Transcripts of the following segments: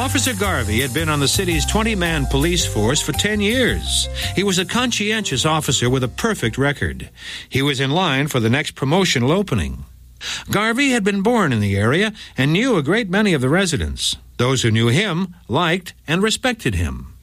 Officer Garvey had been on the city's 20-man police force for 10 years. He was a conscientious officer with a perfect record. He was in line for the next promotional opening. Garvey had been born in the area and knew a great many of the residents. Those who knew him liked and respected him.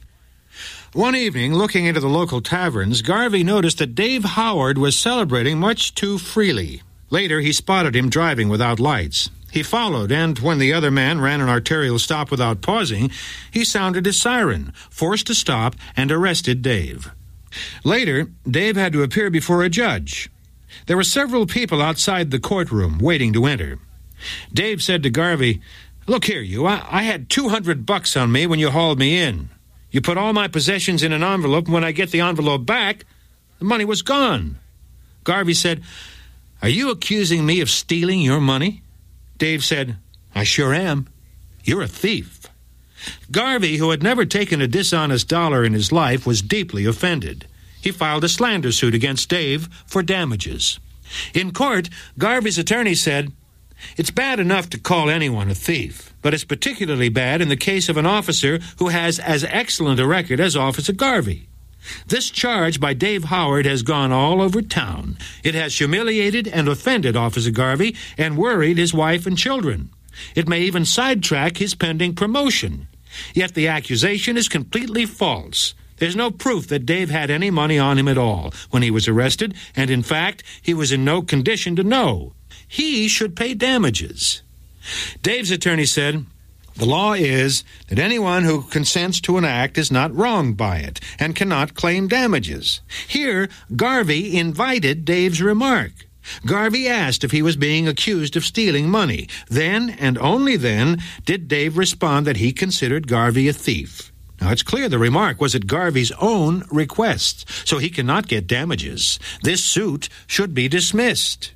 One evening, looking into the local taverns, Garvey noticed that Dave Howard was celebrating much too freely. Later, he spotted him driving without lights. He followed, and when the other man ran an arterial stop without pausing, he sounded his siren, forced to stop, and arrested Dave. Later, Dave had to appear before a judge. There were several people outside the courtroom waiting to enter. Dave said to Garvey, "Look here, you, I had $200 on me when you hauled me in. You put all my possessions in an envelope, and when I get the envelope back, the money was gone." Garvey said, "Are you accusing me of stealing your money?" Dave said, "I sure am. You're a thief." Garvey, who had never taken a dishonest dollar in his life, was deeply offended. He filed a slander suit against Dave for damages. In court, Garvey's attorney said, "It's bad enough to call anyone a thief, but it's particularly bad in the case of an officer who has as excellent a record as Officer Garvey. This charge by Dave Howard has gone all over town. It has humiliated and offended Officer Garvey and worried his wife and children. It may even sidetrack his pending promotion. Yet the accusation is completely false. There's no proof that Dave had any money on him at all when he was arrested, and in fact, he was in no condition to know. He should pay damages." Dave's attorney said, "The law is that anyone who consents to an act is not wronged by it and cannot claim damages." Here, Garvey invited Dave's remark. Garvey asked if he was being accused of stealing money. Then, and only then, did Dave respond that he considered Garvey a thief. Now, it's clear the remark was at Garvey's own request, so he cannot get damages. This suit should be dismissed.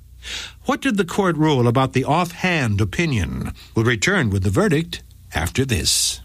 What did the court rule about the offhand opinion? We'll return with the verdict after this.